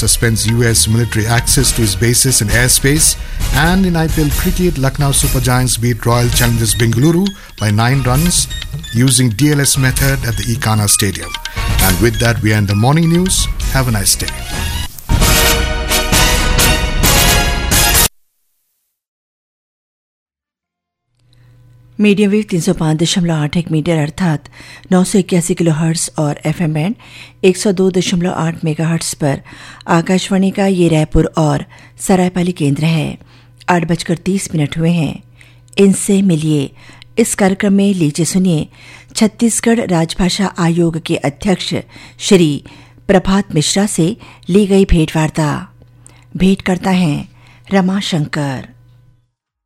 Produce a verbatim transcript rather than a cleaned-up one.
suspends U S military access to its bases and airspace. And in I P L cricket, Lucknow Super Giants beat Royal Challengers Bengaluru by nine runs using D L S method at the Ekana Stadium. And with that, we end the morning news. Have a nice day. Medium wave तीन सौ पाँच दशमलव आठ एक metre अर्थात नौ सौ इक्यासी kilo hertz और एफएम बैंड एक सौ दो दशमलव आठ मेगा हर्ट्स पर आकाशवाणी का ये रायपुर और सरायपाली केंद्र है। आठ बजकर तीस मिनट हुए हैं। इनसे मिलिए इस कार्यक्रम में लीजिए सुनिए छत्तीसगढ़ राजभाषा आयोग के अध्यक्ष श्री प्रभात मिश्रा से ली गई भेंटवार्ता। भेंट करता है रमाशंकर।